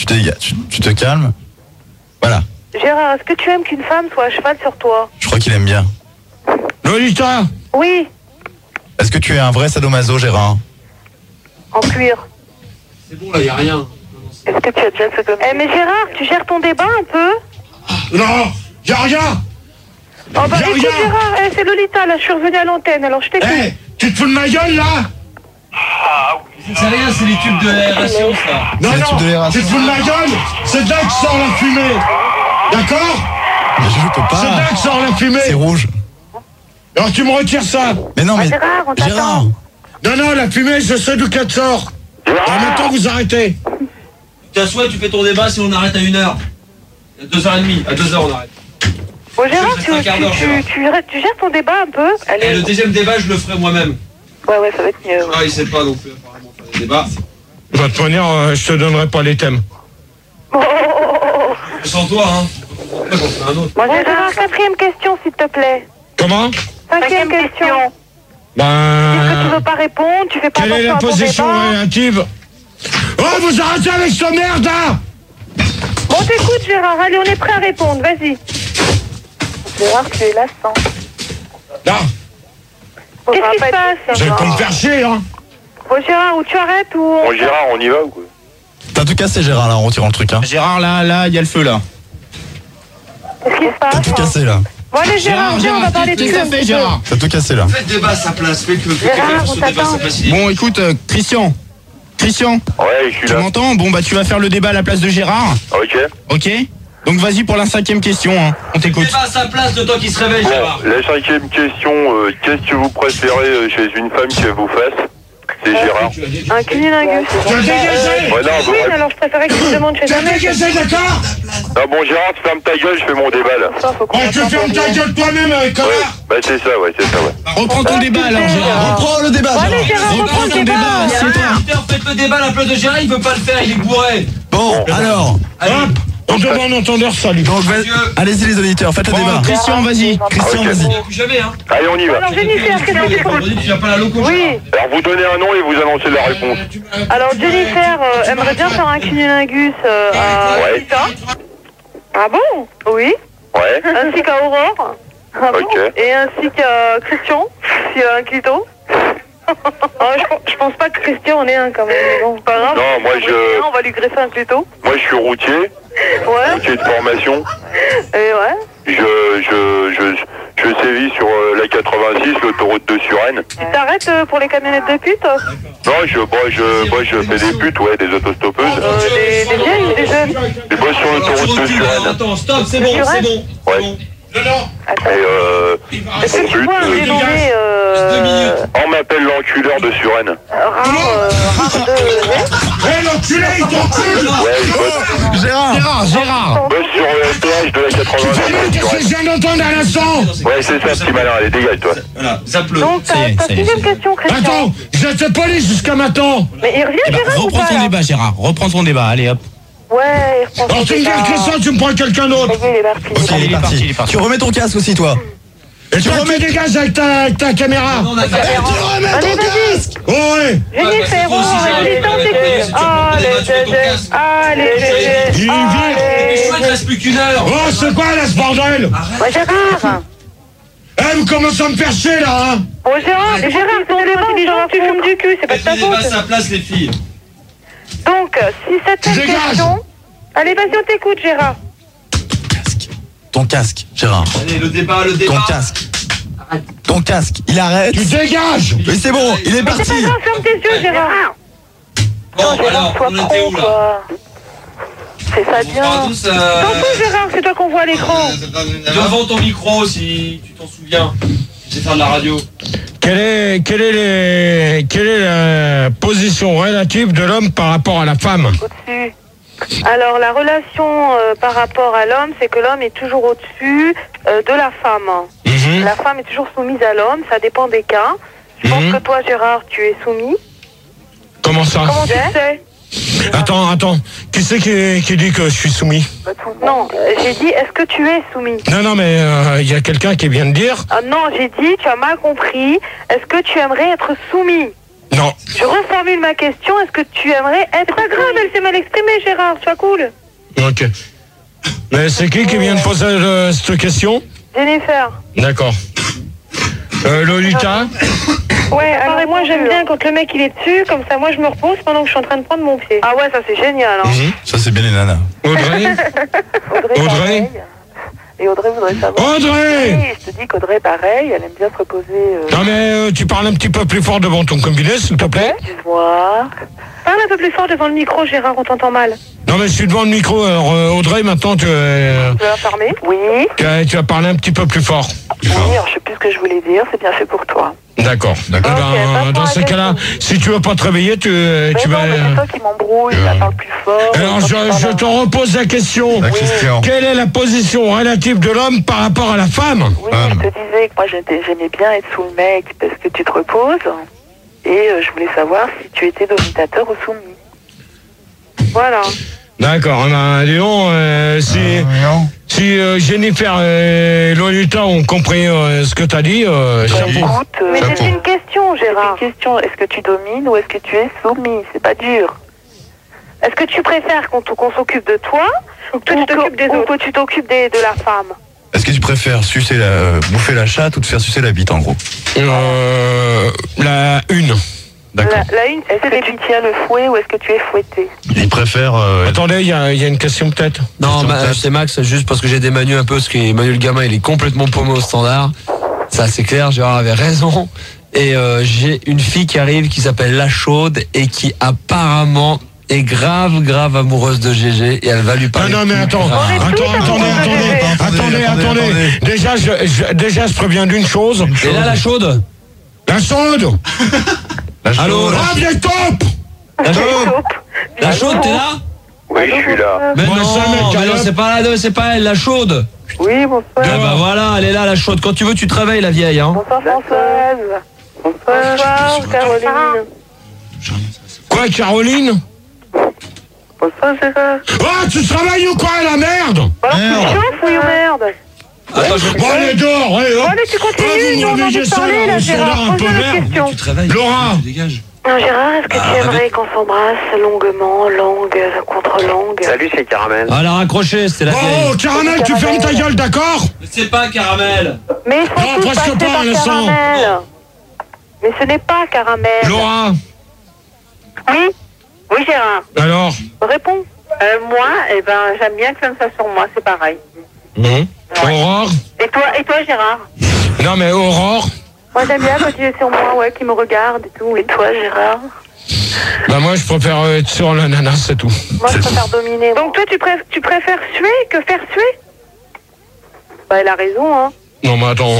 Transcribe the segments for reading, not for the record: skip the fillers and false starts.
Tu te calmes. Voilà. Gérard, est-ce que tu aimes qu'une femme soit à cheval sur toi? Je crois qu'il aime bien. Lolita. Oui. Est-ce que tu es un vrai sadomaso, Gérard? En cuir. C'est bon, là, y a rien. Est-ce que tu as déjà fait comme ça? Mais Gérard, tu gères ton débat un peu? Non, y'a rien. Oh bah écoute Gérard, c'est Lolita, là, je suis revenue à l'antenne, alors je t'écoute. Tu te fous de ma gueule, là? C'est rien, c'est les tubes de l'aération, ça. Non, tu te fous de ma gueule? C'est de là que sort la fumée. D'accord? Mais je peux pas. C'est de là que sort la fumée. C'est rouge. Alors tu me retires ça. Mais non, mais... Gérard, on t'attend. Gérard. Non, la fumée, je sais d'où qu'elle sort. En même temps, vous arrêtez. Tu as souhait, tu fais ton débat si on arrête à 1h. À 2h30, à 2h on arrête. Bon Gérard, Je reste un quart d'heure, tu gères ton débat un peu? Et Allez. le deuxième débat, je le ferai moi-même. Ouais, ça va être mieux. Ah, il sait pas non plus apparemment faire des débats. De toute manière, je te donnerai pas les thèmes. Sans toi, hein. J'en fais un autre. Bon Gérard, 4e question s'il te plaît. Comment? 5e question. Ben... Est-ce que tu veux pas répondre? Tu fais pas Quelle est la attention à ton position débat? relative? Oh, vous arrêtez avec ce merde, là! On t'écoute Gérard, allez, on est prêt à répondre, vas-y. Gérard, tu es lassant. Non, Qu'est-ce qui se passe? vous allez pas me faire chier, hein? Bon Gérard, ou tu arrêtes ou... Bon Gérard, on y va ou quoi? T'as tout cassé, Gérard, là, en retirant le truc, hein. Gérard, là, il y a le feu, là. Qu'est-ce qui se T'as passe? tout cassé, là. Bon allez Gérard, viens, on va parler de qu'est-ce que ça fait, Gérard? T'as tout cassé, là. Faites débat à sa place, faites que Gérard, quelqu'un fasse on son débat à sa t'attend. place. Bon, écoute, Christian, Ouais, je suis tu là. m'entends? Bon, bah, tu vas faire le débat à la place de Gérard, Ok. ok? Donc, vas-y pour la 5e question, hein. On t'écoute. Débat à sa place de toi qui se réveille, Gérard. Bon, la 5e question, qu'est-ce que vous préférez chez une femme qu'elle vous fasse? C'est Gérard. Un cunilingus. Tu as dégagé! Ouais, non, Oui, mais alors je préférais que tu me demandes chez Tu un as mec. dégagé, d'accord? Ah bon Gérard, tu fermes ta gueule, je fais mon débat là. Ça, faut qu'on Ouais, tu attende fermes pour ta dire. gueule toi-même, Ouais, connard! bah c'est ça, ouais. Reprends ton débat, alors, Gérard. Reprends le débat, Bon, allez Gérard. Gérard, reprends Reprends le ton débat. débat, assieds-toi. Peter, faites le débat à la place de Gérard, il veut pas le faire, il est bourré. Bon, alors... Allez, Hop, on demande entendeur, salut. Donc, Monsieur. allez-y, les auditeurs, faites le Bon, débat. Christian, vas-y. Christian, Ok. vas-y. on plus jamais, hein. Allez, on y va. Alors Jennifer, qu'est-ce que tu penses? Vendredi, tu viens pas à la loco, Oui, Alors vous donnez un nom et vous annoncez la réponse. alors Jennifer aimerait bien faire un cunilingus à Ouais. Lolita. Ah bon? Oui. Ouais. Ainsi qu'à Aurore. Ah bon? Ok. Et ainsi qu'à Christian, s'il a un clito. Ah, je pense pas que Christian en ait un quand même, mais bon, c'est pas grave. Non, moi, On va lui greffer un clito. Moi je suis routier, Ouais, routier de formation. et ouais. Je sévis sur la 86, l'autoroute de Suresnes. Tu t'arrêtes pour les camionnettes de pute? Non, je fais des putes, ouais, des autostoppeuses. Des vieilles ou des jeunes? Je bosse sur l'autoroute de Suresnes. Attends, stop, c'est bon, c'est bon. Ouais. Bon. Et Est-ce que tu but, vois un dénommé 2 minutes. on m'appelle l'enculeur de Suresnes. rare de... Eh, l'enculé, il t'encule! Ouais, je bosse Gérard. Gérard. sur le péage de la 86 de Qu'est-ce que Suresnes. je viens d'entendre à l'instant? Ouais, c'est ça, petit malin, allez, dégage, toi. Voilà, zappe-le. Donc, Ça y est, ta ça y est, 6e question, Christian. Attends, j'étais poli jusqu'à maintenant. Mais il revient, Eh ben, Gérard, ou reprends pas, ton là? débat, Gérard. Reprends ton débat, allez, hop. Ouais, il reprend Alors son tu me dis débat. Christian, tu me prends quelqu'un d'autre. Ça y est, il est parti. Ok, Allez, il est il est parti. parti. Tu remets ton casque aussi, toi. Et toi, tu dégages avec ta caméra. Non, on a qu'à faire. Allez, vas-y. Oh, ouais. Jennifer, Toi aussi, Gérard, allez, t'en tu t'écoutes. mets ton casque. Allez, Il GG. il reste plus qu'une heure. Oh, c'est quoi là ce bordel? Ouais, Gérard. Eh, vous commencez à me faire chier là, hein? Bon, Gérard, c'est tellement intelligent que tu fumes du cul, c'est pas de ta Faites le débat à faute. sa place, les filles. Donc, si cette Dégage. question... Allez, vas-y, on t'écoute, Gérard. Ton casque, Gérard. Allez, le débat. Ton casque. Ton casque. Il arrête. Tu dégages. Mais c'est bon, il est Mais c'est parti. pas grave, ferme tes yeux, Gérard. Bon, Gérard, alors, sois on était où pro, là? quoi. C'est ça On bien. fera tous, T'en fous, Gérard, c'est toi qu'on voit à l'écran. devant ton micro, si tu t'en souviens. Tu sais faire de la radio. Quelle est la position relative de l'homme par rapport à la femme? Au-dessus. Alors, la relation par rapport à l'homme, c'est que l'homme est toujours au-dessus de la femme. La femme est toujours soumise à l'homme, ça dépend des cas. Je pense que toi, Gérard, tu es soumis. Comment ça? Comment tu sais? Attends. Qui c'est qui dit que je suis soumis? Non, j'ai dit, est-ce que tu es soumis? Non, mais il y a quelqu'un qui vient de dire. Ah non, j'ai dit, tu as mal compris. Est-ce que tu aimerais être soumis? Non. Je reformule ma question. Est-ce que tu aimerais être... C'est pas grave, elle s'est mal exprimée, Gérard. Sois cool. Ok. Mais c'est qui vient de poser cette question? Jennifer. D'accord. Lolita? Ouais, alors moi j'aime bien quand le mec il est dessus, comme ça moi je me repose pendant que je suis en train de prendre mon pied. Ah ouais, ça c'est génial. Hein. Ça, c'est bien les nanas. Audrey? Audrey? Et Audrey voudrait savoir. Audrey! Oui, je te dis qu'Audrey, pareil, elle aime bien se reposer. Non mais tu parles un petit peu plus fort devant ton combiné, s'il te plaît. Excuse-moi. Parle un peu plus fort devant le micro, Gérard, on t'entend mal. Non mais je suis devant le micro, alors Audrey, maintenant tu Tu vas fermer? Oui. tu vas parler un petit peu plus fort. Oui, alors je sais plus ce que je voulais dire, c'est bien fait pour toi. D'accord. D'accord. Dans ces cas-là, si tu veux pas te réveiller, tu vas... C'est toi qui m'embrouille, ça parle plus fort. Alors je te repose la question. La question. Quelle est la position relative de l'homme par rapport à la femme? Oui, je te disais que moi j'aimais bien être sous le mec parce que tu te reposes. Et je voulais savoir si tu étais dominateur ou soumis. Voilà. D'accord, dis donc, si Jennifer et Lolita ont compris ce que t'as dit, chapeau. Mais c'est une question, Gérard. C'est une question, est-ce que tu domines ou est-ce que tu es soumis? C'est pas dur. Est-ce que tu préfères qu'on s'occupe de toi ou que tu t'occupes de la femme? Est-ce que tu préfères bouffer la chatte ou te faire sucer la bite, en gros? La une. D'accord. La une, est-ce que tu tiens le fouet ou est-ce que tu es fouetté? Il préfère... Attendez, il y a une question peut-être? Non, c'est Max, juste parce que j'ai des Manu un peu, parce que Manu le gamin il est complètement paumé au standard. Ça c'est clair, Gérard avait raison. Et j'ai une fille qui arrive qui s'appelle La Chaude et qui apparemment est grave amoureuse de GG et elle va lui parler. Non mais attendez. Déjà je préviens d'une chose. Et là La Chaude? La Chaude. Allô? Ah bien top. La Chaude, t'es là? Oui, je suis là. Mais Bon, non, ça, mec, mais non, c'est pas elle, La Chaude. Oui, bonsoir. Ah bah voilà, elle est là, La Chaude. Quand tu veux, tu te réveilles, la vieille, hein. Bonsoir Françoise. Bonsoir Caroline. Quoi, Caroline? Bonsoir Gérard. Ah, tu te réveilles ou quoi, la merde? Alors tu chauffes, oui ou merde? Attends, Bon, allez, dehors, allez, hop. Allez, tu continues, nous on a envie de parler là Gérard. Pose-moi la question. Tu te réveilles. Laura. Tu dégages. Gérard, est-ce que tu aimerais qu'on s'embrasse longuement, langue contre langue? Salut, c'est Caramel. Ah, elle a raccroché, c'était la vieille. Oh, Caramel, tu fermes ta gueule, d'accord? Mais c'est pas Caramel. Mais ils sont Non, tous presque passés pas, par Vincent. Caramel. Mais ce n'est pas Caramel. Laura. Oui. Oui Gérard. Alors? Réponds. Moi, j'aime bien que ça me fasse sur moi, c'est pareil. Aurore? Et toi Gérard? Non mais Aurore? Moi j'aime bien quand tu es sur moi, ouais, qui me regarde et tout. Et toi Gérard? Bah moi je préfère être sur la nana, c'est tout. Moi je préfère dominer. Donc toi tu préfères suer que faire suer? Bah elle a raison, hein. Non mais attends.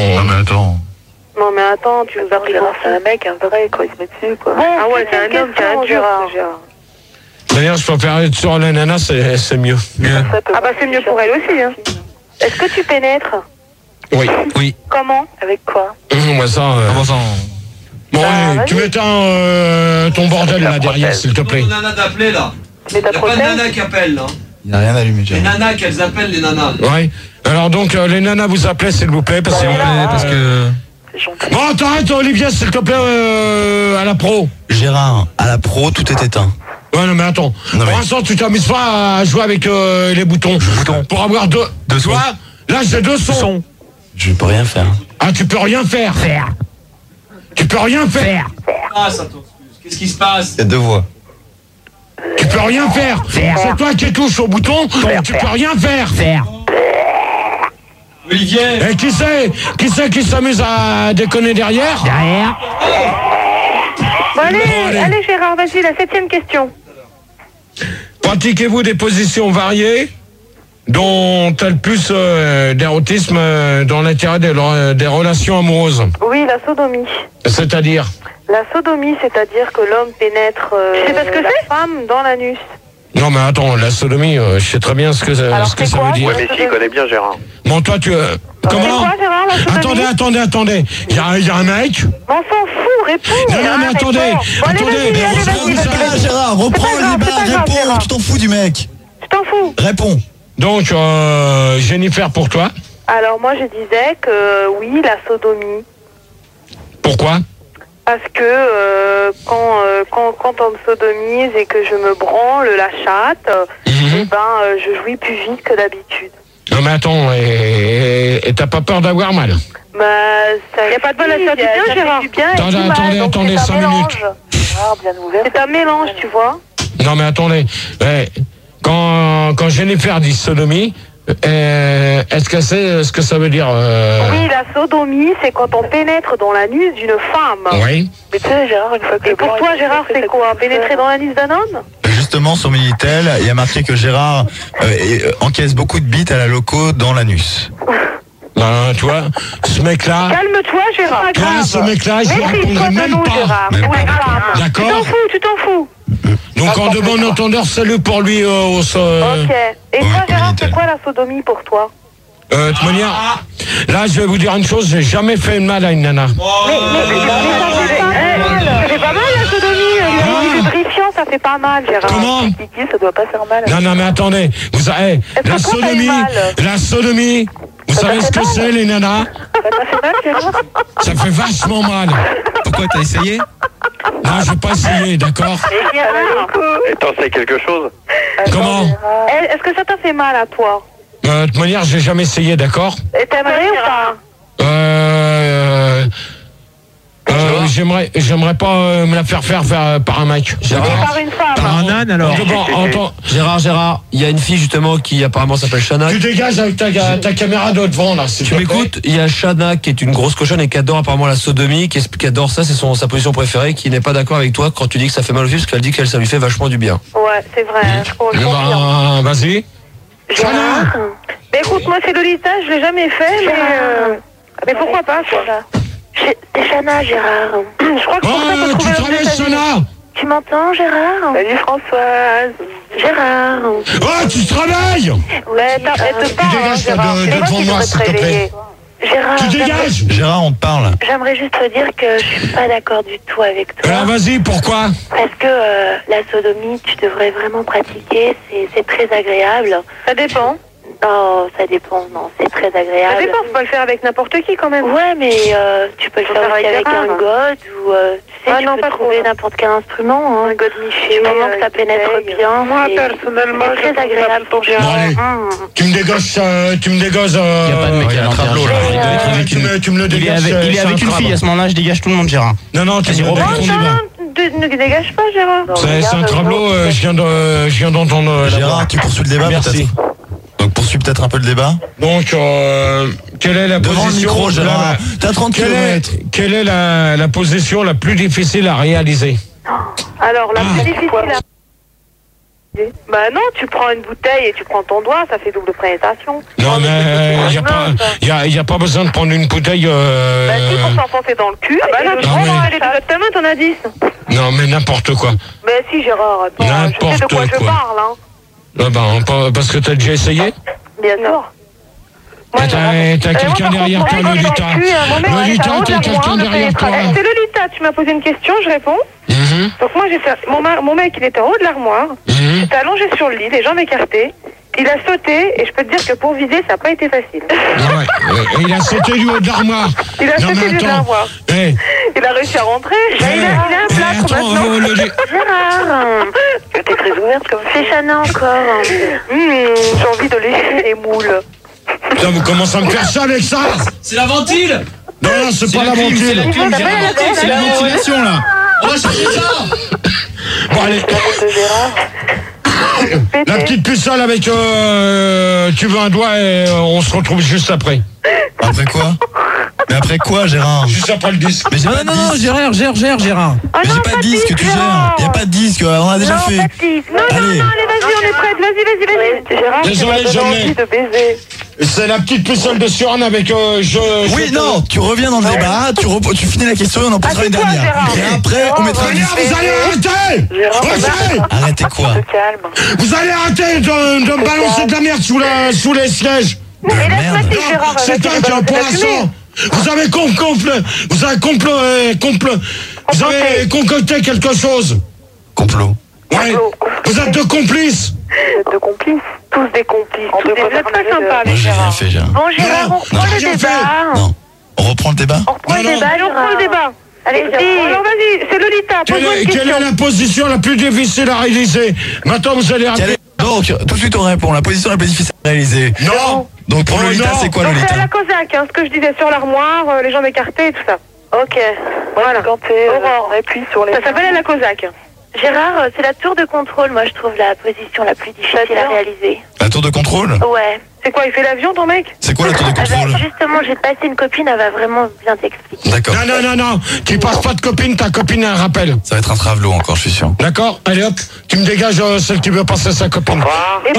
Non mais attends, tu nous as pris c'est un mec, un vrai, quoi, il se met dessus, quoi. Bon, ah ouais, c'est un homme qui a un Gérard. D'ailleurs, je préfère être sur la nana, c'est mieux. Ah bah c'est mieux pour elle aussi, hein. Est-ce que tu pénètres? Oui. Comment? Avec quoi? Moi ça... Bon, allez, tu m'éteins ton bordel là derrière, s'il te plaît. Il y a nana d'appeler là. Mais Il n'y a pas de nana qui appelle là. Il n'a rien allumé, Les Jerry. nanas qu'elles appellent les nanas. Ouais. Alors donc, les nanas vous appelez, s'il vous plaît, parce que... Bon, t'arrêtes, Olivier, s'il te plaît, à la pro. Gérard, à la pro, tout est éteint. Ouais, non, mais attends. Non, Pour mais- l'instant, tu t'amuses pas à jouer avec les boutons. Pour avoir deux Deux sons. Là, j'ai deux sons. Je peux rien faire. Ah, tu peux rien faire. Tu peux rien faire. Ah, ça t'excuse. Qu'est-ce qui se passe? Il y a deux voix. Tu peux rien faire. C'est toi qui touches au bouton. Tu peux rien faire. Olivier. Et qui c'est qui s'amuse à déconner derrière? Bon, allez, Bon, allez. allez Gérard, vas-y, la 7e question. Pratiquez-vous des positions variées dont tel plus d'érotisme dans l'intérêt des relations amoureuses? Oui, la sodomie. C'est-à-dire? La sodomie, c'est-à-dire que l'homme pénètre la femme dans l'anus. Non mais attends, la sodomie, je sais très bien ce que ça c'est quoi, veut dire. Mais si, il connaît bien Gérard. Bon toi tu... C'est comment? quoi Gérard, la sodomie? Attendez. Il y a un mec. On s'en fout, réponds. Non, mais attendez, Bon, allez, attendez, vas-y, allez, vas-y. Gérard, reprends C'est pas grave, le débat, c'est pas grave, réponds, Gérard. tu t'en fous du mec. Je t'en fous. Réponds. Donc Jennifer pour toi. Alors moi je disais que oui, la sodomie. Pourquoi? Parce que quand on me sodomise et que je me branle la chatte, je jouis plus vite que d'habitude. Non mais attends, et t'as pas peur d'avoir mal? Bah, il n'y a pas de mal à faire du bien, Gérard. Attendez, 5 minutes. C'est un mélange, tu vois. Non mais attendez, quand Jennifer dit sodomie, est-ce que c'est ce que ça veut dire Oui, la sodomie, c'est quand on pénètre dans l'anus d'une femme. Oui. Mais tu sais, Gérard, une fois que... Et pour toi, Gérard, c'est quoi? Pénétrer dans l'anus d'un homme? Justement, sur Minitel, il y a marqué que Gérard encaisse beaucoup de bites à la loco dans l'anus. Ben, tu vois, ce mec-là... Calme-toi, Gérard. Toi, ce mec-là, je ne répondrai même pas. D'accord? Tu t'en fous. Donc, en de bon entendeur, salut pour lui au sol. Ok. Et toi, Gérard, c'est quoi la sodomie pour toi? De toute manière, là, je vais vous dire une chose, j'ai jamais fait mal à une nana. Mais c'est pas mal la sodomie. Le lubrifiant, ça fait pas mal, Gérard. Comment? Ça doit pas faire mal. Non, mais attendez. La sodomie, vous savez ce que c'est, les nanas? Ça fait vachement mal. Pourquoi t'as essayé? Non, je vais pas essayer, d'accord? Et t'en sais quelque chose? Comment? Est-ce que ça t'a fait mal à toi? De toute manière, j'ai jamais essayé, d'accord? Et t'aimerais ou pas? J'aimerais pas me la faire par un mec. Par une femme. Par un âne alors. Gérard, il y a une fille justement qui apparemment s'appelle Shana. Tu dégages avec ta caméra de devant là. Tu m'écoutes? Il y a Shana qui est une grosse cochonne et qui adore apparemment la sodomie, qui adore ça, c'est sa position préférée, qui n'est pas d'accord avec toi quand tu dis que ça fait mal aux filles, parce qu'elle dit qu'elle ça lui fait vachement du bien. Ouais, c'est vrai. Je confirme. Vas-y. Shana. Mais écoute, moi c'est Lolita, je l'ai jamais fait, mais pourquoi pas quoi. C'est Shana, Gérard. Je crois que tu travailles, Shana? Tu m'entends, Gérard? Salut, Françoise. Gérard. Oh, tu travailles? Ouais, te parle, Gérard. Tu dégages devant moi, s'il te plaît. Gérard, tu dégages? Gérard, on te parle. J'aimerais juste te dire que je suis pas d'accord du tout avec toi. Alors vas-y, pourquoi? Parce que la sodomie, tu devrais vraiment pratiquer, c'est très agréable. Ça dépend. Oh, ça dépend, non, c'est très agréable. Ça dépend, faut pas le faire avec n'importe qui quand même. Ouais, mais tu peux le faire aussi avec un god ou tu sais, tu peux trouver n'importe quel instrument, hein. Un god niché. Du moment que ça pénètre bien. Moi, personnellement, c'est très agréable pour moi. Bon, allez, tu me dégosses. Il n'y a pas de mec à tableau là. Tu me le dégages. Il est avec une fille à ce moment-là, je dégage tout le monde, Gérard. Non, tu me ne dégage pas, Gérard. C'est un tableau, je viens d'entendre. Gérard, tu poursuis le débat peut-être? Donc poursuis peut-être un peu le débat. Donc, quelle est la devant position? Le micro, Gérard. T'as 30 km. Quelle est la position la plus difficile à réaliser? Alors, la plus difficile à... Bah non, tu prends une bouteille et tu prends ton doigt, ça fait double pénétration. Non, mais il n'y a pas besoin de prendre une bouteille... Bah si, pour s'enfoncer dans le cul. Ah bah non, tu prends, elle est de ta main, t'en as 10. Non, mais n'importe quoi. Bah si, Gérard, attends, je sais de quoi je parle, hein. Parce que t'as déjà essayé? Bien sûr. T'as quelqu'un derrière toi, Lolita. Lolita, t'as quelqu'un derrière toi. C'est Lolita, tu m'as posé une question, je réponds. Donc moi, j'ai fait... Mon mec, il était en haut de l'armoire. J'étais allongé sur le lit, les jambes écartées. Il a sauté, et je peux te dire que pour viser, ça n'a pas été facile. Il a sauté du haut de l'armoire. Il a sauté du haut de l'armoire. Il a réussi à rentrer. Il a un plâtre maintenant. Gérard, t'es très ouverte comme ça. C'est Chana encore. J'ai envie de lécher les moules. Putain, vous commencez à me faire ça avec ça? C'est la ventile. Non, c'est pas la ventile. C'est la ventilation là. On va changer ça. Bon, allez. La petite pucelle avec tu veux un doigt et on se retrouve juste après. Après quoi? Mais après quoi, Gérard? Juste après le disque. Mais non, Gérard. Mais j'ai pas de disque, tu gères. Y a pas de disque, on a déjà fait. Non, allez, vas-y, on est prête. Vas-y. Gérard, désolé, je l'ai. De baiser. C'est la petite pucelle de Suran avec Oui, non, tu reviens dans le débat, tu finis la question et on en posera une dernière. Et après, on mettra un disque. Vous allez arrêter! Arrêtez quoi? Vous allez arrêter de me balancer de la merde sous les sièges. De la merde. C'est un pour l'instant. Vous avez concocté quelque chose. Complot. Ouais. Vous êtes deux complices. Deux complices. Tous des complices. Vous êtes pas sympa, Moi, j'ai rien fait, Gérard. Bon, Gérard, on reprend le débat. Non. On reprend le débat? On reprend le débat. Allez, alors vas-y, c'est Lolita, pose-moi une question. Quelle est la position la plus difficile à réaliser? Maintenant, vous allez répondre. Donc, tout de suite on répond. La position la plus difficile à réaliser. Non. Donc pour Lolita, c'est quoi Donc c'est Lolita? à la Cosaque, ce que je disais, sur l'armoire, les jambes écartées et tout ça. Ok. Voilà. Quand on appuie sur les... Ça s'appelle la Cosaque. Gérard, c'est la tour de contrôle, moi je trouve la position la plus difficile à réaliser. La tour de contrôle? Ouais. C'est quoi, il fait l'avion ton mec? C'est quoi la tour de contrôle? Justement, j'ai passé une copine, elle va vraiment bien t'expliquer. D'accord. Non, tu passes pas de copine, ta copine a un rappel. Ça va être un travelot encore, je suis sûr. D'accord, allez hop, tu me dégages celle qui veut passer sa copine. Et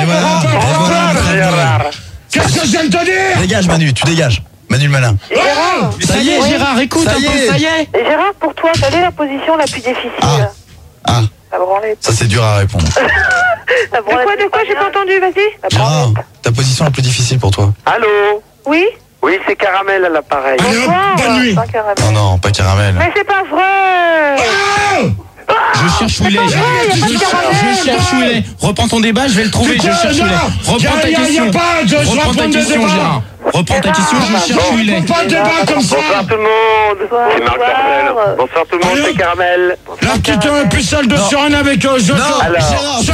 voilà. Qu'est-ce que je viens de te dire? Dégage Manu, tu dégages. Manu le malin. Ça y est, Gérard, écoute un peu, ça y est. Et Gérard, pour toi, quelle est la position la plus difficile? Ça c'est dur à répondre. De quoi j'ai pas entendu, vas-y. Gérard, ta position la plus difficile pour toi? Allô? Oui? Oui, c'est Caramel à l'appareil. Allez hop, bonne nuit. Non, pas Caramel. Mais c'est pas vrai. Je cherche où il est, Gérard. Je cherche où il est. Reprends ton débat, je vais le trouver, je cherche où il est. Reprends ta question. Reprends ta question, Gérard. Reprends ta question, je cherche où il est. Pas de débat comme ça. Bonsoir tout le monde. C'est Marc Dorcel. Bonsoir tout le monde, c'est Caramel. La petite pucelle de Surin avec Jojo. Non, Alors,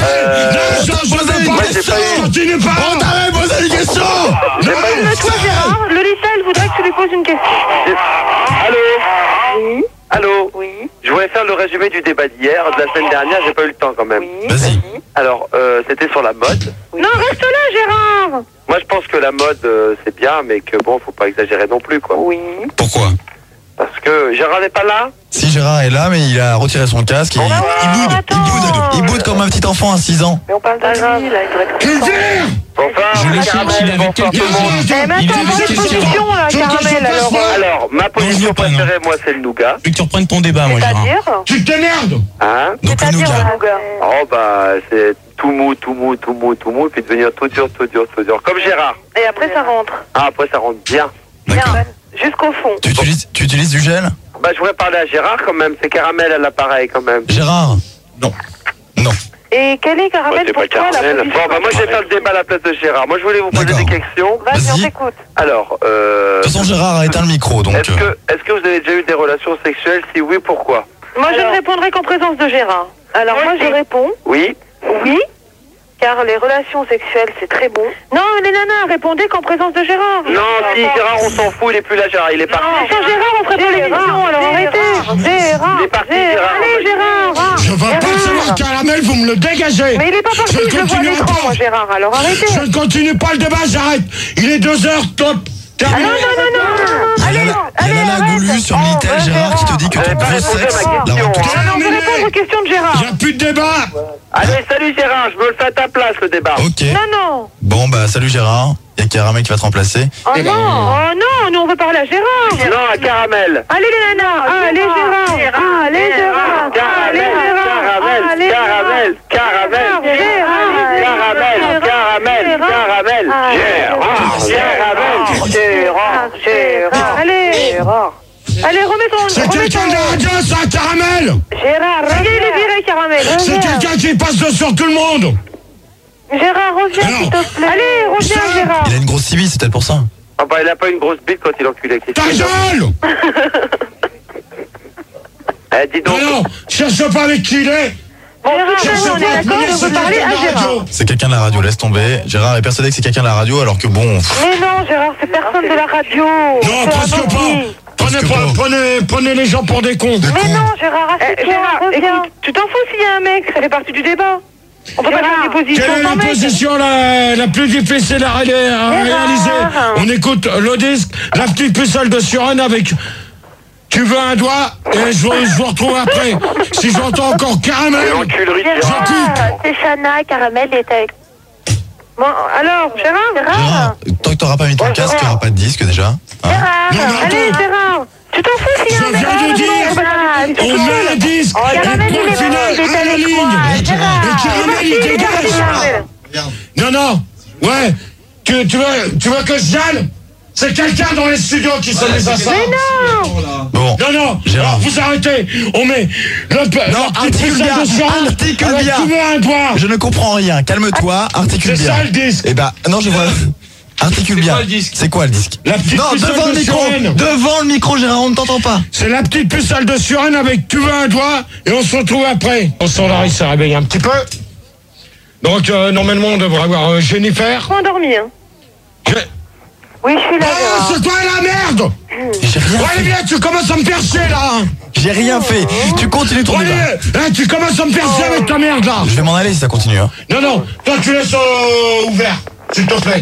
moi j'ai pas eu. Continue pas. On t'a posé une question. Toi, Gérard, Lolita, elle voudrait que tu lui poses une question. Allô? Oui. Allô? Oui. Je voulais faire le résumé du débat d'hier, de la semaine dernière, j'ai pas eu le temps quand même. Vas-y. Alors, c'était sur la mode. Non, reste là, Gérard. Moi je pense que la mode c'est bien, mais que bon, faut pas exagérer non plus quoi. Oui. Pourquoi? Parce que Gérard n'est pas là. Si Gérard est là, mais il a retiré son casque et il boude comme un petit enfant à 6 ans. Mais on parle d'un vie, là, il devrait être... Bonsoir. Je le cherche, il est avec quelqu'un. Il est avec quelqu'un. Caramel, alors. Alors, ma position préférée, moi, c'est le nougat. Je veux que tu reprennes ton débat, moi, Gérard. C'est-à-dire? Tu t'énerves. Hein? Donc le nougat. Oh bah, c'est tout mou, et puis devenir tout dur. Comme Gérard. Et après, ça rentre. Ah, après, ça rentre bien. D'accord. Jusqu'au fond. Tu utilises du gel? Bah, je voudrais parler à Gérard quand même. C'est Caramel à l'appareil quand même. Gérard? Non. Et quel est Caramel C'est pour pas toi, la Caramel. position? Bon, bah, moi, je vais faire le débat à la place de Gérard. Moi, je voulais vous poser D'accord. des questions. Vas-y, on Vas-y. t'écoute. Alors, De toute façon, Gérard a éteint le micro, donc... est-ce que vous avez déjà eu des relations sexuelles? Si oui, pourquoi? Moi, je ne répondrai qu'en présence de Gérard. Alors, moi, je réponds Oui. oui, car les relations sexuelles, c'est très bon. Non, les nanas, répondez qu'en présence de Gérard. Non, si Gérard, on s'en fout, il est plus là, Gérard, il est parti. Sans Gérard, on ferait pas l'émission, alors arrêtez. Gérard, Il est parti, Gérard. Allez, Gérard. Je veux pas savoir Caramel, vous me le dégagez. Mais il est pas parti, je le vois à l'écran, moi, Gérard, alors arrêtez. Je ne continue pas le débat, j'arrête. Il est 2h, top. Ah, non. Il y a Lala Goulu sur Minitel, Gérard, qui te dit que ton gros sexe la rend toute Alors, on peut répondre aux questions de Gérard. Il n'y a plus de débat. Allez, salut Gérard, je me le fais à ta place, le débat. Ok. Non. Bon, bah, salut Gérard. Il y a Caramel qui va te remplacer. Oh non, nous on veut parler à Gérard. Non, à Caramel. Allez les nanas, allez Gérard, allez Gérard, allez Gérard, Gérard. Allez, remets ton... C'est quelqu'un de la radio, ça, Caramel. Gérard, reviens, il est viré, Caramel. C'est quelqu'un qui passe sur tout le monde. Gérard, reviens, s'il te plaît. Allez, reviens, Gérard. Il a une grosse civile, c'est peut-être pour ça. Ah bah, il a pas une grosse bite quand il encule avec ses Ta filles. gueule. Dis donc. Non, cherche pas avec qui il est. Gérard, on est d'accord, on veut parler à Gérard. C'est quelqu'un de la radio, laisse tomber. Gérard est persuadé que c'est quelqu'un de la radio, alors que bon... Mais non, Gérard, c'est personne de la radio. Non, presque pas. Prenez les gens pour des cons. Mais non, Gérard, Gérard, écoute, tu t'en fous s'il y a un mec, ça fait partie du débat. On peut pas faire des positions Quelle est sans la mec. position la plus difficile à réaliser? On écoute le disque, la petite pucelle de Surin avec... Tu veux un doigt et je vous retrouve après. Si j'entends encore Caramel, Gérard, c'est Chana, Caramel est avec... Bon, alors, Gérard, Tant que t'auras pas mis ton casque, il n'y aura pas de disque déjà. Hein? allez, Gérard, tu t'en fous s'il y a un je mec. viens de dire, on met le disque et point final à la ligne. Et Caramel, il dégage. Non, ouais, tu veux que je gêne? C'est quelqu'un dans les studios qui se met à ça. Mais non. Bon, Non, Gérard. alors vous arrêtez. On met articule bien, articule bien. Tu veux un doigt. Je ne comprends rien, calme-toi, articule C'est bien. ça le disque. Eh ben, non, je vois... Articule bien. C'est quoi le disque? La petite pucelle devant de le micro. Suresnes. Devant le micro, Gérard, on ne t'entend pas. C'est la petite pucelle de Suresnes avec tu veux un doigt et on se retrouve après. On s'en se réveille un petit peu. Donc normalement on devrait avoir Jennifer. Faut endormir. Oui, je suis là. Ah, c'est toi la merde. J'ai rien fait. Olivier, tu commences à me percer là. J'ai rien fait. Tu continues ton débat. Olivier, tu commences à me percer avec ta merde là. Je vais m'en aller si ça continue. Hein. Non, toi tu laisses ouvert, s'il te plaît.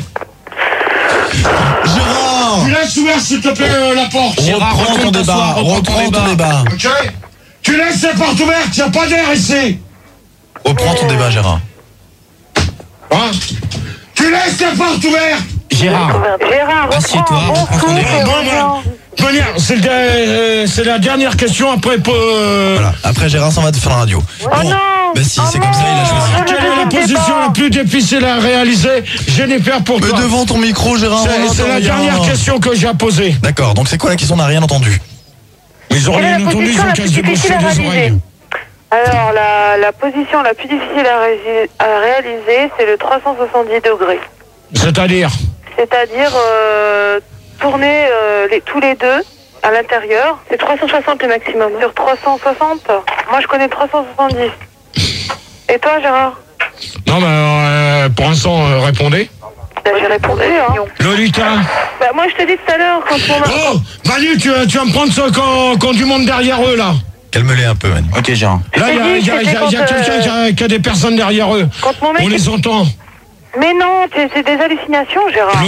Gérard, tu laisses ouvert s'il te plaît la porte. reprends ton débat. Reprends ton débat. Ok. Tu laisses la porte ouverte, il n'y a pas d'air ici. Reprends ton débat, Gérard. Hein? Tu laisses la porte ouverte. Gérard, assieds-toi, reprends ton débat. C'est la dernière question après. Voilà. Après, Gérard s'en va te faire la radio. Oh non. Ben si, c'est comme ça, il a choisi. Quelle est la position la plus difficile à réaliser? Jennifer, pour toi. Mais devant ton micro, Gérard, c'est la dernière question que j'ai à poser. D'accord, donc c'est quoi la question? On n'a rien entendu. Ils ont rien entendu, ils ont cassé des bouchées des oreilles. Alors, la position la plus difficile à réaliser, c'est le 370 degrés. C'est-à-dire tourner tous les deux à l'intérieur. C'est 360 le maximum. Sur 360, moi je connais 370. Et toi, Gérard? Non, mais pour l'instant, répondez. J'ai répondu, hein. Lolita. Bah, moi je te dis tout à l'heure, quand on a... Oh, Manu, tu vas me prendre ça quand du monde derrière eux, là. Calme-les un peu, Manu. Ok, Gérard. Là, il y a quelqu'un qui a des personnes derrière eux. Quand mon mec On les entend. Mais non, c'est des hallucinations, Gérard.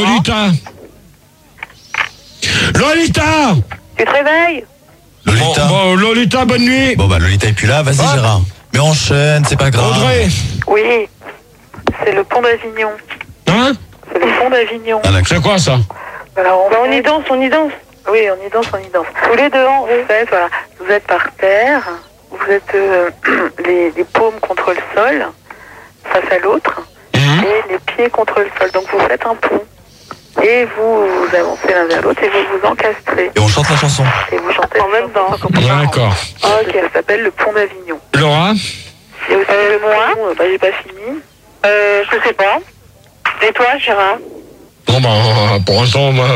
Lolita. Tu te réveilles? Lolita. Bon, Lolita, bonne nuit. Bon, bah, Lolita est plus là. Vas-y, Gérard. Mais enchaîne, c'est pas grave. Audrey. Oui, c'est le pont d'Avignon. Hein? C'est le pont d'Avignon. Ah, C'est quoi ça? Alors, on y danse. Oui, on y danse. Tous les deux, en fait, voilà. Vous êtes par terre, vous êtes les paumes contre le sol, face à l'autre, et les pieds contre le sol. Donc vous faites un pont. Et vous avancez l'un vers l'autre et vous vous encastrez. Et on chante la chanson. Et vous chantez en même temps. D'accord. Ok, ça s'appelle le pont d'Avignon. Laura? Il y a aussi le pont, j'ai pas fini. Je sais pas. Et toi, Gérard? Bon, bah, pour l'instant, moi,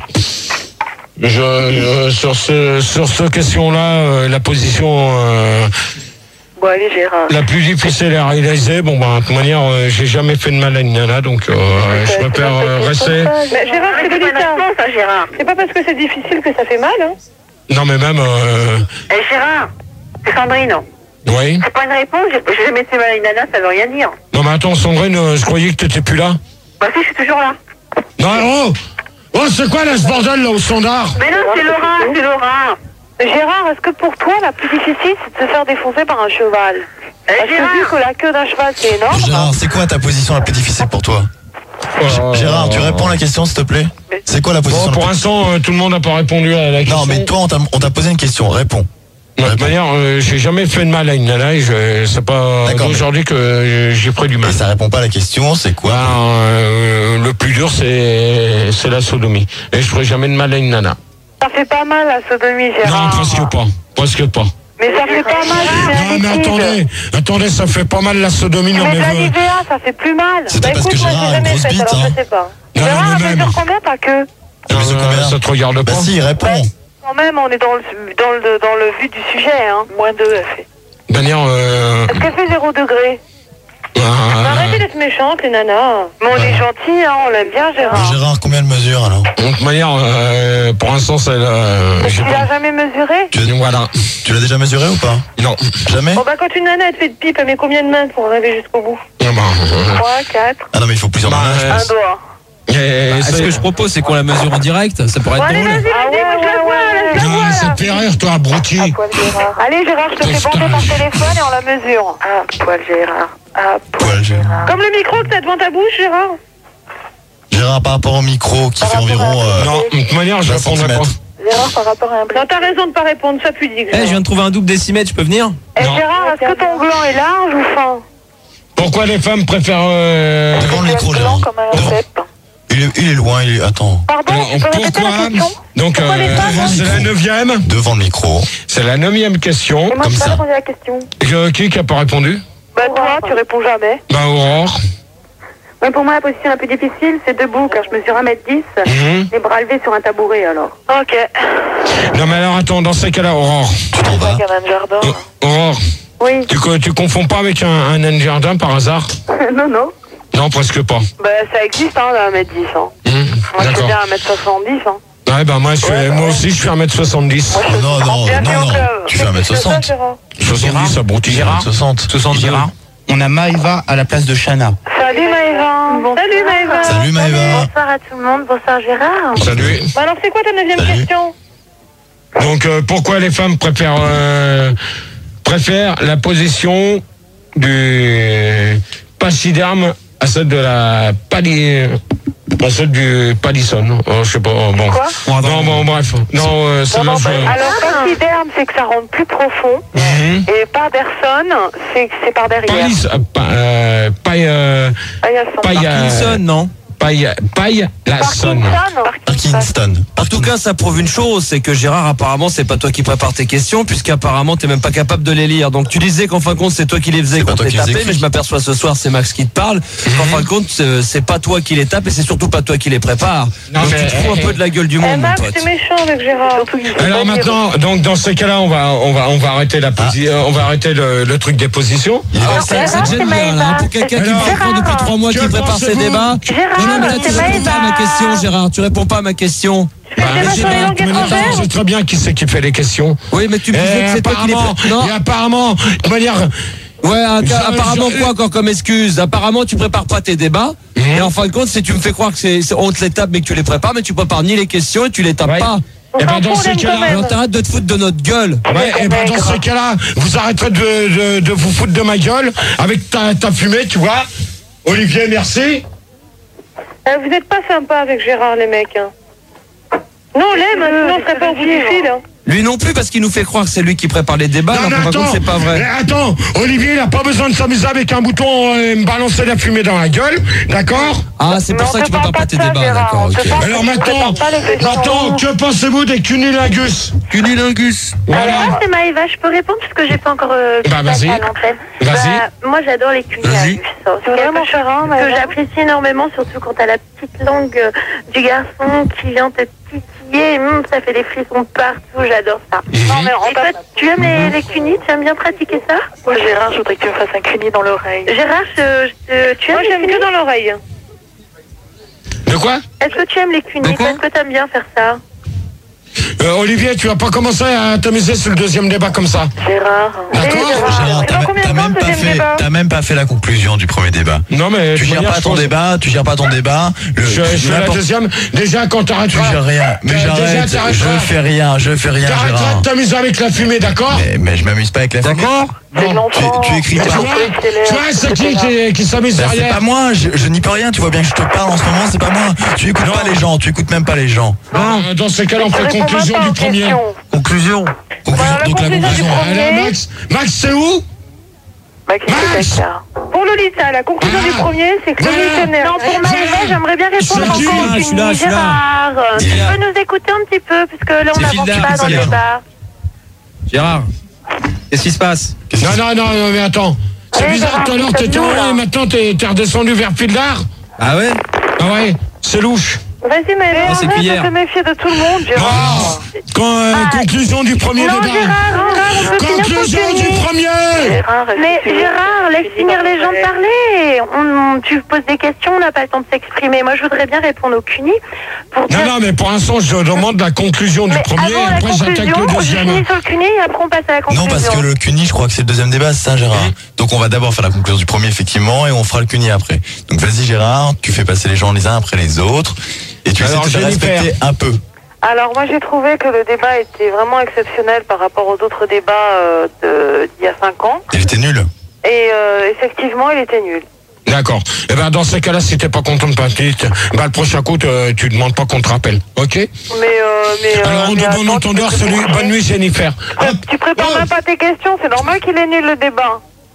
sur cette question-là, la position Bon, allez, Gérard. la plus difficile à réaliser, bon, bah, de toute manière, j'ai jamais fait de mal à une nana, donc je préfère rester. Mais Gérard, c'est délicat. Gérard. C'est pas parce que c'est difficile que ça fait mal, hein? Non, mais même. Gérard, c'est Sandrine. Oui. C'est pas une réponse, j'ai jamais fait mal à une nana, ça veut rien dire. Non, mais attends, Sandrine, je croyais que t'étais plus là. Bah si, je suis toujours là. Non, oh, c'est quoi là, ce bordel là au standard? Mais non, c'est Laura. Gérard, est-ce que pour toi, la plus difficile, c'est de se faire défoncer par un cheval? Parce que vu que la queue d'un cheval, c'est énorme. Gérard, c'est quoi ta position la plus difficile pour toi? Gérard, tu réponds à la question, s'il te plaît? C'est quoi la position? Bon, pour l'instant, tout le monde n'a pas répondu à la question. Non, mais toi, on t'a posé une question, réponds. De toute manière, j'ai jamais fait de mal à une nana et c'est pas aujourd'hui que j'ai pris du mal. Et ça répond pas à la question, c'est quoi? Le plus dur, c'est la sodomie. Et je ferai jamais de mal à une nana. Ça fait pas mal la sodomie, Gérard. Non, presque pas. Mais ça fait pas mal, non, mais attendez, ça fait pas mal la sodomie. Non, mais la l'IVA, ça fait plus mal. C'est parce que Gérard a une grosse bite, hein. Je sais pas. Gérard, elle mesure combien ta queue? Ça te regarde pas. Bah si, réponds. Quand même, on est dans le vue du sujet, hein. -2, elle fait. Manière, Est-ce qu'elle fait 0 degré? Arrêtez d'être méchante, les nanas. Mais on est gentils, hein, on l'aime bien, Gérard. Mais Gérard, combien elle mesure alors? De toute manière, pour l'instant, c'est tu l'as jamais mesuré? Voilà. Tu l'as déjà mesuré ou pas? Non. Jamais? Bon, bah, quand une nana, elle te fait de pipe, elle met combien de mains pour arriver jusqu'au bout? 3, 4. Ah non, mais il faut plusieurs mains, je pense. Un doigt. Ce que je propose, c'est qu'on la mesure en direct. Ça pourrait être drôle. Allez, vas-y, Non, ça te fait rire, toi, abruti. Allez, Gérard, je te fais bander par téléphone et on la mesure. Ah, poil Gérard. Ah, poil Gérard. Comme le micro que t'as devant ta bouche, Gérard. Gérard, par rapport au micro qui fait environ... Non, de toute manière, je répondrai pas. Gérard, par rapport à un... Non, t'as raison de pas répondre, ça pudique. Je viens de trouver un double décimètre, je peux venir? Gérard, est-ce que ton gland est large ou fin? Pourquoi les femmes préfèrent... Devant le micro, Gérard. Il est loin, Attends. Pardon, pourquoi? Donc, c'est la 9e. Devant le micro. C'est la 9e question. Et moi, je n'ai pas répondu à la question. Qui n'a pas répondu? Bah, toi, tu réponds jamais. Bah, Aurore. Mais pour moi, la position la plus difficile, c'est debout, car je mesure 1m10, les bras levés sur un tabouret, alors. Ok. Non, mais alors, attends, dans ces cas-là, Aurore. Tu t'en vas. Aurore. Oui. Tu confonds pas avec un nain de jardin par hasard? Non, non. Non, presque pas. Bah, ça existe, hein, le 1m10, hein. Moi, je suis bien 1m70, hein. Ouais, bah, moi aussi, je fais 1m70. Non, tu fais 1m60. 70, abruti. Gérard, 60. Gérard, on a Maëva à la place de Chana. Salut Maëva. Salut Maëva. Salut Maëva. Bonsoir à tout le monde, bonsoir Gérard. Salut. Bah alors, c'est quoi ta 9e question? Donc, pourquoi les femmes préfèrent la position du pachyderme à celle de la du palisson? Je sais pas, bon. Quoi? Non, bon, bref. Non, celle-là, Alors, pachyderme, c'est que ça rentre plus profond. Et Paderson, c'est que c'est par derrière. Parkinson, non? Parkinson. En tout cas, ça prouve une chose, c'est que Gérard, apparemment, c'est pas toi qui prépares tes questions, puisqu'apparemment, t'es même pas capable de les lire. Donc, tu disais qu'en fin de compte, c'est toi qui les faisais quand t'es tapé, mais je m'aperçois ce soir, c'est Max qui te parle. En fin de compte, c'est pas toi qui les tape et c'est surtout pas toi qui les prépare. Donc, tu te fous un peu de la gueule du monde, mon pote. C'est méchant avec Gérard. Alors maintenant, donc dans ces cas-là, on va arrêter on va arrêter le truc des positions. Ça te gêne bien, là, pour quelqu'un qui me prend depuis 3 mois, qui prépare ses débats. Non, mais là, tu réponds pas à ma question, Gérard. Tu réponds pas à ma question. Je sais très bien qui c'est qui fait les questions. Oui, mais tu me disais que c'est toi qui les prépare. Non. Et apparemment, de manière... Ouais, apparemment quoi encore comme excuse? Apparemment tu prépares pas tes débats et en fin de compte si tu me fais croire que on te les tape mais que tu les prépares, mais tu prépares ni les questions et tu les tapes pas. Et ben dans ces cas-là, alors t'arrêtes de te foutre de notre gueule. Ouais, et ben dans ces cas-là, vous arrêterez de vous foutre de ma gueule avec ta fumée, tu vois. Olivier, merci. Vous êtes pas sympa avec Gérard, les mecs. Hein. Non, on l'aime, sinon on serait pas au bout du fil. Hein. Lui non plus, parce qu'il nous fait croire que c'est lui qui prépare les débats, alors qu'en fin de compte, c'est pas vrai. Attends, Olivier, il a pas besoin de s'amuser avec un bouton et me balancer la fumée dans la gueule, d'accord? Ah, c'est pour ça que tu prépares pas tes débats, d'accord, ok. Alors maintenant, que pensez-vous des cunilingus? Cunilingus. Alors, c'est Maëva, je peux répondre parce que j'ai pas encore vas-y. à l'antenne. Vas-y. Moi, j'adore les cunilingus. C'est vraiment charmant, que j'apprécie énormément, surtout quand t'as la petite langue du garçon qui vient te titiller, ça fait des frissons partout, j'adore ça. Non, mais en fait, tu aimes les cunis, tu aimes bien pratiquer ça? Moi, Gérard, je voudrais que tu me fasses un cuni dans l'oreille. Gérard, tu aimes Moi, j'aime que dans l'oreille. De quoi? Est-ce que tu aimes les cunis? Est-ce que tu aimes bien faire ça? Olivier, tu vas pas commencer à t'amuser sur le deuxième débat comme ça. Gérard. Gérard, t'as même pas fait la conclusion du premier débat. Non, mais tu gères pas ton débat, Je fais la deuxième. Déjà, quand t'arrêtes. Tu gères rien. Mais j'arrête. Je fais rien, T'arrêteras de t'amuser avec la fumée, d'accord? Mais je m'amuse pas avec la fumée. D'accord? Tu écris pas. Tu vois, c'est qui s'amuse derrière? C'est pas moi, je n'y peux rien, tu vois bien que je te parle en ce moment, c'est pas moi. Tu écoutes pas les gens, tu écoutes même pas les gens. Non, dans ce cas-là, on fait conclusion du premier. Conclusion. Donc la conclusion. Alors, Max, c'est où? Max. Pour Lolita, la conclusion du premier, c'est que Non, pour Maëva, j'aimerais bien répondre encore au cuni. Gérard, tu peux nous écouter un petit peu, puisque là, on n'avance pas dans le débat. Gérard, qu'est-ce qui se passe? Non, mais attends. C'est bizarre, tout à l'heure, t'étais en haut et maintenant, t'es redescendu vers Pildar. Ah ouais? Ah ouais, c'est louche. Vas-y, Maëva, arrête de te méfier de tout le monde, Gérard. Conclusion du premier débat. Gérard, conclusion du premier. Mais Gérard, laisse finir les gens de parler. Tu poses des questions, on n'a pas le temps de s'exprimer. Moi, je voudrais bien répondre au CUNY. Non, mais pour l'instant, je demande la conclusion du premier, et après j'attaque le deuxième. Je finis sur le CUNY et après on passe à la conclusion. Non, parce que le CUNY, je crois que c'est le deuxième débat, c'est ça, Gérard. Donc on va d'abord faire la conclusion du premier, effectivement, et on fera le CUNY après. Donc vas-y, Gérard, tu fais passer les gens les uns après les autres, et tu essaies de te respecter un peu. Alors moi j'ai trouvé que le débat était vraiment exceptionnel par rapport aux autres débats d'il y a 5 ans. Il était nul. Et effectivement il était nul. D'accord. Et ben dans ces cas-là, si t'es pas content de petite, le prochain coup, tu demandes pas qu'on te rappelle, ok? Alors en bon entendeur, bonne nuit Jennifer. Tu prépares même pas tes questions, c'est normal qu'il est nul le débat.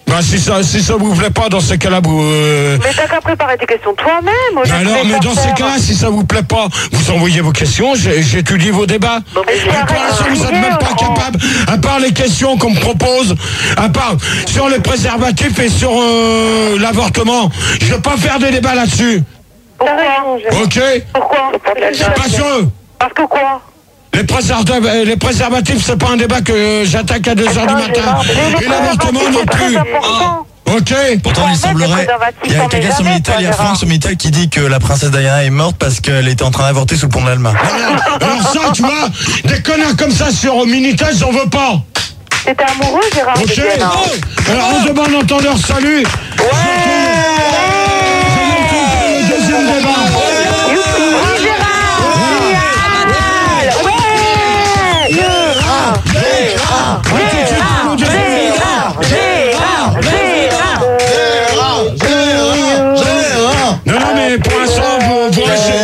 Bah si ça vous plaît pas, dans ces cas-là, vous... Mais t'as qu'à préparer tes questions toi-même. Alors, mais dans ces cas-là, si ça vous plaît pas, vous envoyez vos questions, j'étudie vos débats. Bon, mais pour l'instant, vous n'êtes même pas capable, à part les questions qu'on me propose, à part sur les préservatifs et sur l'avortement, je veux pas faire de débat là-dessus. Pourquoi? Ok. Pourquoi? Pas sûr. Parce que quoi? Les préservatifs, c'est pas un débat que j'attaque à 2h du matin. Et l'avortement non plus. Ok. Pourtant, il semblerait. Il y a quelqu'un sur Minitel, il y a Franck sur Minitel qui dit que la princesse Diana est morte parce qu'elle était en train d'avorter sous le pont de l'Alma. Alors ça, tu vois, des connards comme ça sur Minitel, j'en veux pas. T'étais amoureux, Gérard? Ok. Alors on demande entendeur salut. Le deuxième débat. Non, mais pour l'instant, vous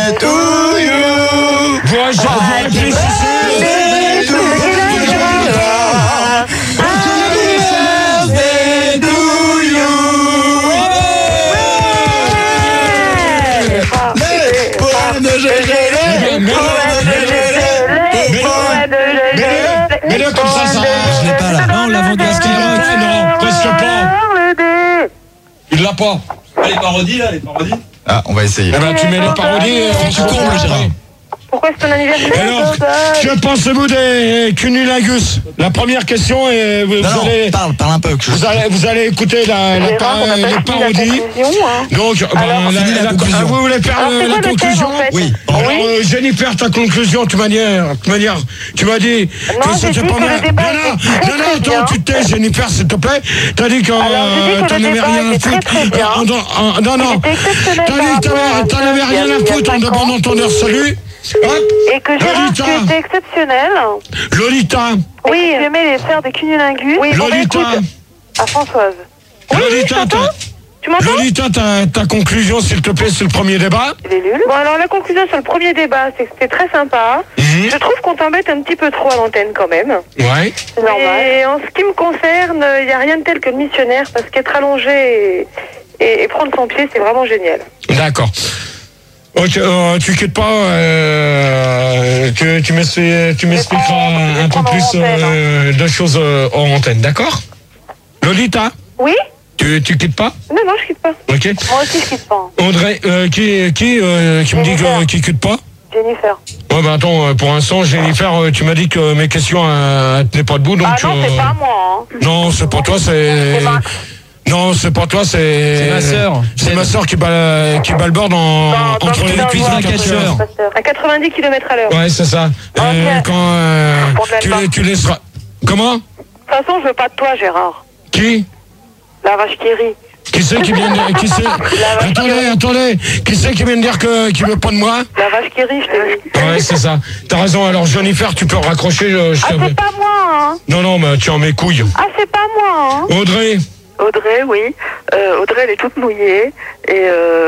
mets-le comme ça. Je l'ai pas là. Non, l'avant de la Skyrock. Non, presque pas. Il l'a pas. Les parodies là, les parodies. Ah, on va essayer. Eh ben, tu mets les parodies et tu combles, Gérard. Pourquoi c'est ton anniversaire? Alors, que pensez-vous des cunnilingus? La première question est... Vous allez, parle un peu. Vous allez écouter les parodies. Donc, vous voulez faire la conclusion? Oui. Alors, Jennifer, ta conclusion, tu m'as dit que c'était pas mal. Non, attends, tu te tais, Jennifer, s'il te plaît. T'as dit que t'en avais rien à foutre. Non. T'en avais rien à foutre en demandant ton heure salut. Et que Gérard, tu étais exceptionnel. Lolita. Oui, j'aimais les faire des cunnilingus. Oui, Lolita. À Françoise. Lolita, ta conclusion, s'il te plaît, sur le premier débat. Bon, alors la conclusion sur le premier débat, c'est que c'était très sympa. Je trouve qu'on t'embête un petit peu trop à l'antenne quand même. Ouais. C'est normal. Et en ce qui me concerne, il n'y a rien de tel que le missionnaire, parce qu'être allongé et prendre son pied, c'est vraiment génial. D'accord. Ok, tu quittes pas, tu m'expliqueras un peu plus de choses hors antenne, d'accord? Lolita? Oui? Tu quittes pas? Non, je quitte pas. Ok. Moi aussi, je quitte pas. Audrey, qui me dit qu'il quitte pas? Jennifer. Ouais, bah attends, pour l'instant, Jennifer, tu m'as dit que mes questions tenaient pas debout, donc... Ah non, c'est pas moi. Non, c'est pas toi, c'est... Non, c'est pas toi, c'est ma sœur. C'est ma sœur qui bat le bord entre les cuisses d'un catcheur. À 90 km à l'heure. Ouais, c'est ça. Quand tu laisseras... Comment? De toute façon, je veux pas de toi, Gérard. Qui? La vache qui rit. Qui c'est qui vient de... Attendez. Qui c'est qui vient de dire qu'il veut pas de moi? La vache qui rit, je t'ai dit. Ouais, c'est ça. T'as raison, alors Jennifer, tu peux raccrocher. C'est pas moi, hein. Non, mais tu en mes couilles. Ah, c'est pas moi, hein. Audrey? Audrey, oui. Audrey, elle est toute mouillée. Et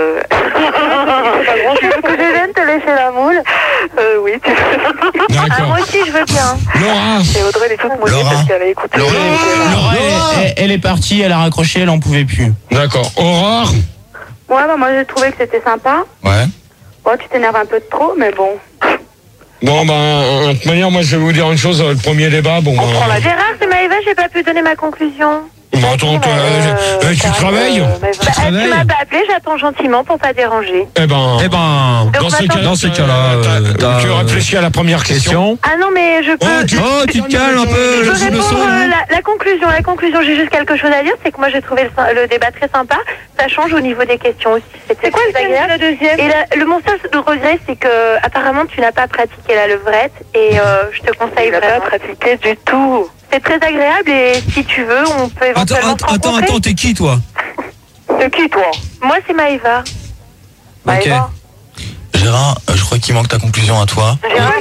tu veux que je vienne te laisser la moule? Oui. D'accord. Moi aussi, je veux bien. Laura. Et Audrey, elle est toute mouillée parce qu'elle a écouté. Laura, elle est partie, elle a raccroché, elle en pouvait plus. D'accord. Aurore? Ouais, moi j'ai trouvé que c'était sympa. Ouais. Bon, tu t'énerves un peu de trop, mais bon. Bon, de toute manière, moi je vais vous dire une chose, le premier débat, Gérard, c'est Maëva, j'ai pas pu donner ma conclusion. Bon, attends, tu travailles? Tu m'as pas appelé, j'attends gentiment pour pas déranger. Eh ben, dans ces cas-là, tu réfléchis à la première question. Ah non, mais je peux... tu te calmes un peu. Je peux répondre la conclusion, j'ai juste quelque chose à dire, c'est que moi j'ai trouvé le débat très sympa. Ça change au niveau des questions aussi. C'est quoi le deuxième? Et mon seul regret, c'est que apparemment tu n'as pas pratiqué la levrette et je te conseille vraiment. Tu n'as pas pratiqué du tout. C'est très agréable et si tu veux, on peut éventuellement Attends, t'es qui toi? C'est qui toi? Moi c'est Maëva. Ok. Gérard, je crois qu'il manque ta conclusion à toi.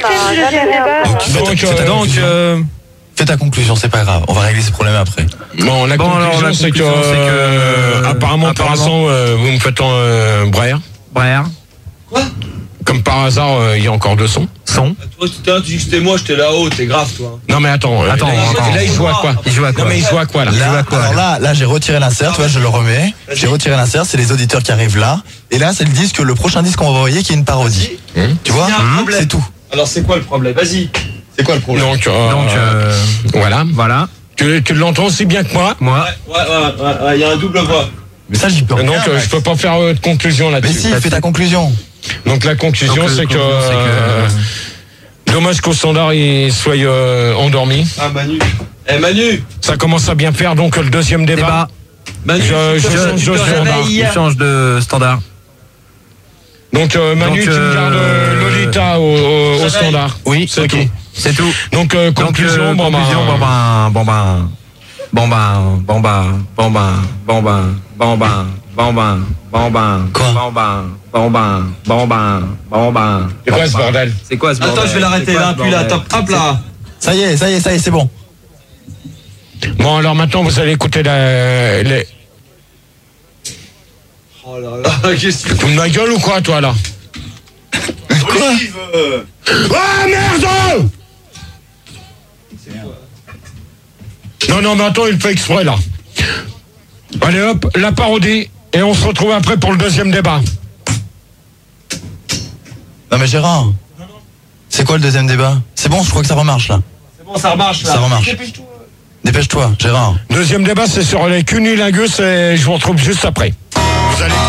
Donc, fais ta conclusion, c'est pas grave. On va régler ces problèmes après. Bon, la conclusion, c'est que apparemment, pour l'instant, vous me faites Brère. Quoi? comme par hasard, il y a encore 2 sons. Toi, tout à l'heure, tu dis que c'était moi, j'étais là-haut, t'es grave, toi. Non, mais attends. Là, il joue à quoi? Non, mais il joue à quoi, là? Là, j'ai retiré l'insert, tu vois, je le remets. J'ai retiré l'insert, c'est les auditeurs qui arrivent là. Et là, c'est le disque, le prochain disque qu'on va envoyer qui est une parodie. Tu vois? C'est tout. Alors, c'est quoi le problème? Vas-y. C'est quoi le problème? Donc, voilà. Tu l'entends aussi bien que moi? Ouais, il y a un double voix. Mais ça, j'y peux rien. Donc, je peux pas faire de conclusion là-dessus. Mais si, fais ta conclusion. Donc, la conclusion, c'est que... dommage qu'au standard, il soit endormi. Ah, Manu. Manu! Ça commence à bien faire, donc le deuxième débat. Manu, Je change de standard. Donc, Manu, tu me gardes Lolita au standard. Oui, c'est tout. C'est tout. Donc, conclusion, C'est quoi ce bordel? Attends, je vais l'arrêter là, puis là, top, hop là. Ça y est, c'est bon. Bon, alors maintenant, vous allez écouter les... Oh là là, qu'est-ce que tu Tu me la gueule ou quoi, toi, là? Olive Ah, merde! Non, mais attends, il fait exprès, là. Allez, hop, la parodie, et on se retrouve après pour le deuxième débat. Non, mais Gérard, c'est quoi le deuxième débat? C'est bon, je crois que ça remarche, là. C'est bon, ça remarche, là. Ça remarche. Dépêche-toi, Gérard. Deuxième débat, c'est sur les cunilingus, et je vous retrouve juste après. Vous allez